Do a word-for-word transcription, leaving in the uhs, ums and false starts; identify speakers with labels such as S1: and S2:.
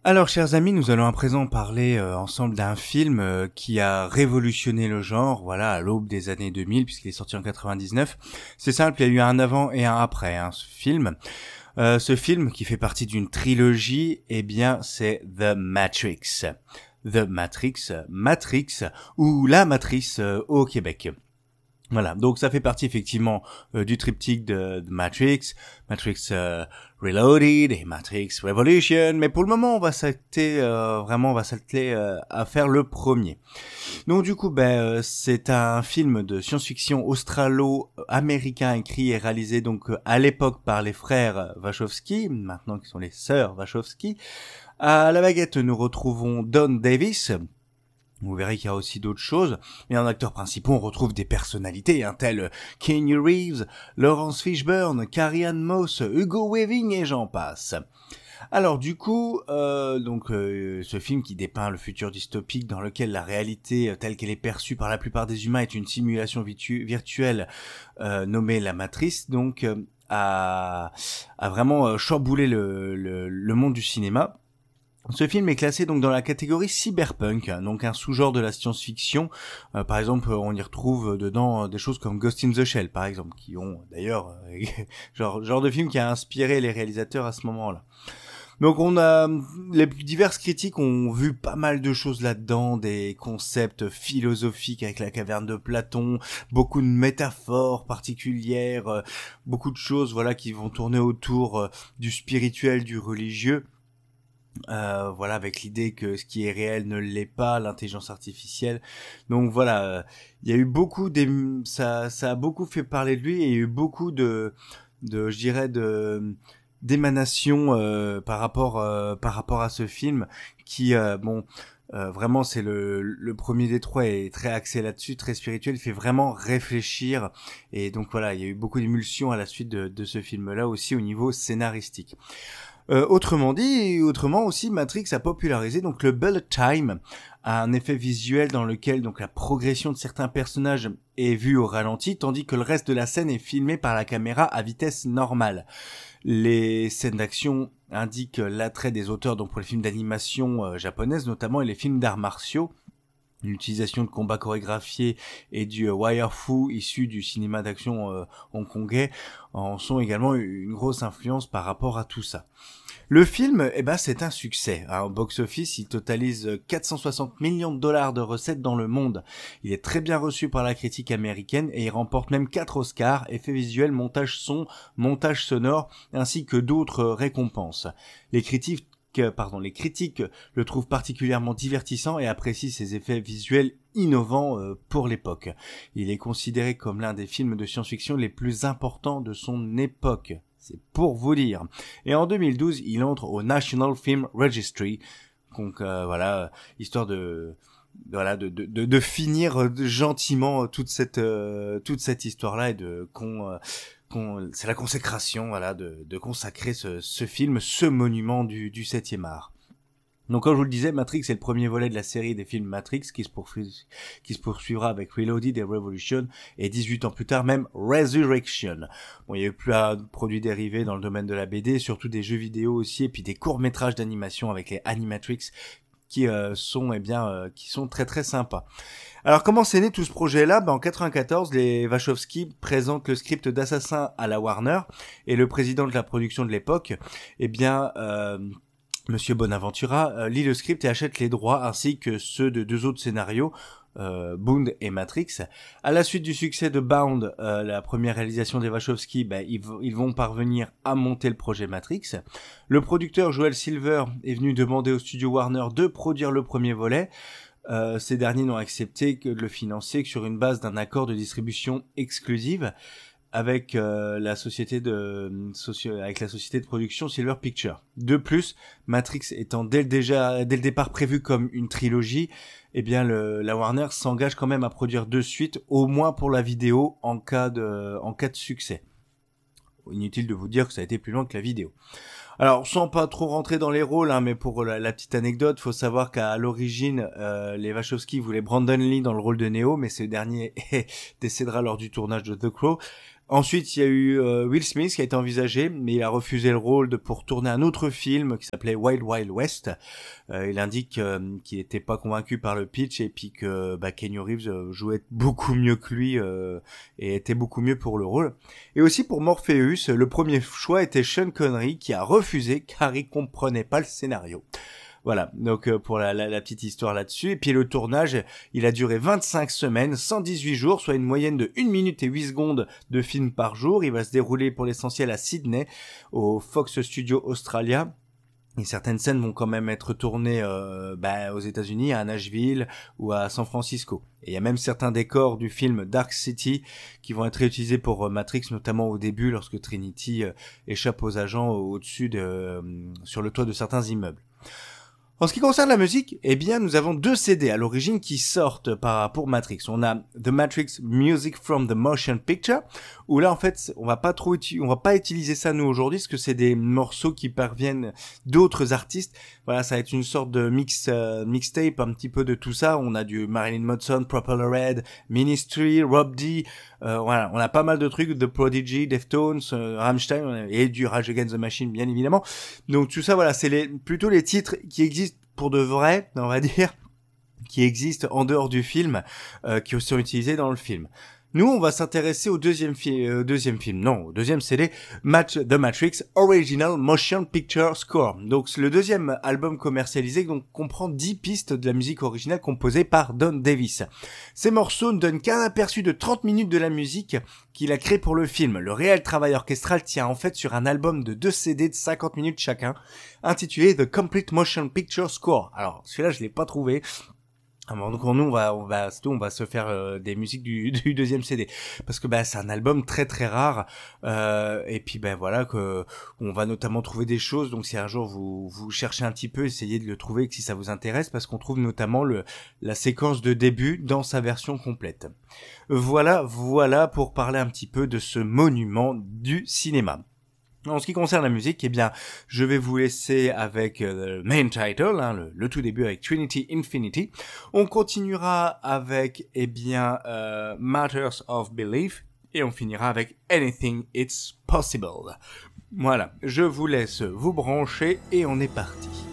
S1: Alors, chers amis, nous allons à présent parler euh, ensemble d'un film euh, qui a révolutionné le genre, voilà, à l'aube des années deux mille, puisqu'il est sorti en quatre-vingt-dix-neuf. C'est simple, il y a eu un avant et un après, hein, ce film. Euh, ce film, qui fait partie d'une trilogie, eh bien, c'est The Matrix. The Matrix, Matrix, ou La Matrice euh, au Québec. Voilà, donc ça fait partie effectivement euh, du triptyque de, de Matrix, Matrix euh, Reloaded et Matrix Revolution, mais pour le moment on va s'atteler euh, vraiment on va s'atteler euh, à faire le premier. Donc du coup ben euh, c'est un film de science-fiction australo-américain écrit et réalisé donc euh, à l'époque par les frères Wachowski, maintenant qui sont les sœurs Wachowski. À la baguette nous retrouvons Don Davis. Vous verrez qu'il y a aussi d'autres choses, mais en acteurs principaux, on retrouve des personnalités, hein, tels Keanu Reeves, Laurence Fishburne, Carrie-Anne Moss, Hugo Weaving et j'en passe. Alors du coup, euh, donc euh, ce film qui dépeint le futur dystopique dans lequel la réalité euh, telle qu'elle est perçue par la plupart des humains est une simulation virtu- virtuelle euh, nommée la Matrice, donc euh, a, a vraiment euh, chamboulé le, le, le monde du cinéma. Ce film est classé donc dans la catégorie cyberpunk, donc un sous-genre de la science-fiction. Euh, par exemple, on y retrouve dedans des choses comme Ghost in the Shell, par exemple, qui ont d'ailleurs euh, genre genre de film qui a inspiré les réalisateurs à ce moment-là. Donc on a les diverses critiques ont vu pas mal de choses là-dedans, des concepts philosophiques avec la caverne de Platon, beaucoup de métaphores particulières, euh, beaucoup de choses voilà qui vont tourner autour euh, du spirituel, du religieux. Euh, voilà, avec l'idée que ce qui est réel ne l'est pas, l'intelligence artificielle. Donc voilà, il y a eu beaucoup des, ça, ça a beaucoup fait parler de lui et il y a eu beaucoup de, de, je dirais de d'émanations euh, par rapport, euh, par rapport à ce film qui, euh, bon. Euh, vraiment, c'est le, le premier des trois est très axé là-dessus, très spirituel, il fait vraiment réfléchir. Et donc voilà, il y a eu beaucoup d'émulsions à la suite de, de ce film-là aussi au niveau scénaristique. Euh, autrement dit, autrement aussi, Matrix a popularisé donc le bullet time, un effet visuel dans lequel donc la progression de certains personnages est vue au ralenti, tandis que le reste de la scène est filmé par la caméra à vitesse normale. Les scènes d'action indiquent l'attrait des auteurs donc pour les films d'animation euh, japonaises, notamment et les films d'arts martiaux. L'utilisation de combats chorégraphiés et du euh, wire-fu issu du cinéma d'action euh, hongkongais en sont également une grosse influence par rapport à tout ça. Le film, eh ben, c'est un succès. Hein. Au box-office, il totalise quatre cent soixante millions de dollars de recettes dans le monde. Il est très bien reçu par la critique américaine et il remporte même quatre Oscars, effets visuels, montage son, montage sonore, ainsi que d'autres récompenses. Les critiques Pardon, les critiques le trouvent particulièrement divertissant et apprécient ses effets visuels innovants euh, pour l'époque. Il est considéré comme l'un des films de science-fiction les plus importants de son époque. C'est pour vous dire. Et en deux mille douze, il entre au National Film Registry. Donc euh, voilà, histoire de voilà de de de, de finir gentiment toute cette euh, toute cette histoire-là et de qu'on euh, c'est la consécration, voilà, de, de consacrer ce, ce film, ce monument du, du septième art. Donc, comme je vous le disais, Matrix est le premier volet de la série des films Matrix qui se, poursuit, qui se poursuivra avec Reloaded et Revolution et dix-huit ans plus tard même Resurrection. Bon, il y a eu plein de produits dérivés dans le domaine de la B D, surtout des jeux vidéo aussi, et puis des courts-métrages d'animation avec les Animatrix qui euh, sont, eh bien, euh, qui sont très très sympas. Alors comment c'est né tout ce projet-là? Ben, en quatre-vingt-quatorze, les Wachowski présentent le script d'Assassin à la Warner et le président de la production de l'époque, eh bien, euh, Monsieur Bonaventura euh, lit le script et achète les droits ainsi que ceux de deux autres scénarios, euh, Bound et Matrix. À la suite du succès de Bound, euh, la première réalisation des Wachowski, ben, ils, v- ils vont parvenir à monter le projet Matrix. Le producteur Joel Silver est venu demander au studio Warner de produire le premier volet. Euh, ces derniers n'ont accepté que de le financer que sur une base d'un accord de distribution exclusive avec euh, la société de socio, avec la société de production Silver Pictures. De plus, Matrix étant dès le déjà dès le départ prévu comme une trilogie, eh bien le, la Warner s'engage quand même à produire deux suites, au moins pour la vidéo en cas de en cas de succès. Inutile de vous dire que ça a été plus loin que la vidéo. Alors, sans pas trop rentrer dans les rôles, hein, mais pour la, la petite anecdote, faut savoir qu'à l'origine, euh, les Wachowski voulaient Brandon Lee dans le rôle de Neo, mais ce dernier décédera lors du tournage de The Crow. Ensuite, il y a eu euh, Will Smith qui a été envisagé, mais il a refusé le rôle de, pour tourner un autre film qui s'appelait Wild Wild West. Euh, il indique euh, qu'il n'était pas convaincu par le pitch et puis que bah, Keanu Reeves jouait beaucoup mieux que lui euh, et était beaucoup mieux pour le rôle. Et aussi pour Morpheus, le premier choix était Sean Connery qui a refusé car il comprenait pas le scénario. Voilà, donc euh, pour la, la, la petite histoire là-dessus. Et puis le tournage, il a duré vingt-cinq semaines, cent dix-huit jours, soit une moyenne de une minute et huit secondes de film par jour. Il va se dérouler pour l'essentiel à Sydney, au Fox Studio Australia. Et certaines scènes vont quand même être tournées euh, bah, aux États-Unis, à Nashville ou à San Francisco. Et il y a même certains décors du film Dark City qui vont être réutilisés pour euh, Matrix, notamment au début lorsque Trinity euh, échappe aux agents au-dessus de, euh, sur le toit de certains immeubles. En ce qui concerne la musique, eh bien, nous avons deux C D à l'origine qui sortent par, pour Matrix. On a The Matrix Music from the Motion Picture, où là, en fait, on va pas trop, on va pas utiliser ça nous aujourd'hui, parce que c'est des morceaux qui parviennent d'autres artistes. Voilà, ça va être une sorte de mix, euh, mixtape, un petit peu de tout ça. On a du Marilyn Manson, Purple Red, Ministry, Rob D. Euh, voilà, on a pas mal de trucs, The Prodigy, Deftones, euh, Rammstein et du Rage Against the Machine, bien évidemment. Donc tout ça, voilà, c'est les, plutôt les titres qui existent pour de vrai, on va dire, qui existent en dehors du film, euh, qui sont utilisés dans le film. Nous, on va s'intéresser au deuxième, fi- euh, deuxième film, non, au deuxième C D, Match The Matrix Original Motion Picture Score. Donc, c'est le deuxième album commercialisé, donc comprend dix pistes de la musique originale composée par Don Davis. Ces morceaux ne donnent qu'un aperçu de trente minutes de la musique qu'il a créé pour le film. Le réel travail orchestral tient en fait sur un album de deux C D de cinquante minutes chacun, intitulé The Complete Motion Picture Score. Alors, celui-là, je l'ai pas trouvé. Alors, donc nous on va on va on va se faire euh, des musiques du, du deuxième C D parce que bah c'est un album très très rare euh, et puis ben bah, voilà que on va notamment trouver des choses, donc si un jour vous vous cherchez un petit peu, essayez de le trouver si ça vous intéresse, parce qu'on trouve notamment le la séquence de début dans sa version complète. Voilà voilà pour parler un petit peu de ce monument du cinéma. En ce qui concerne la musique, eh bien, je vais vous laisser avec euh, le main title, hein, le, le tout début avec Trinity Infinity. On continuera avec, eh bien, euh, Matters of Belief, et on finira avec Anything It's Possible. Voilà, je vous laisse vous brancher et on est parti.